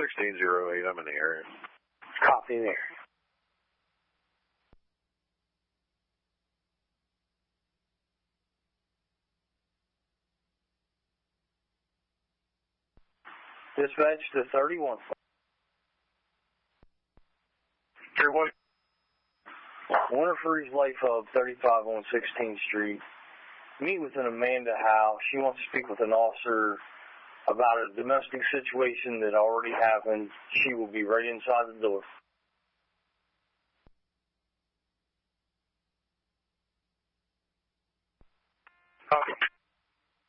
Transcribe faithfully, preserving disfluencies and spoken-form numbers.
sixteen oh eight, I'm in the area. Copy there. Dispatch to thirty-one. thirty-one. Winter Freeze Life Hub, thirty-five on sixteenth Street. Meet with an Amanda Howe. She wants to speak with an officer about a domestic situation that already happened. She will be right inside the door. Copy.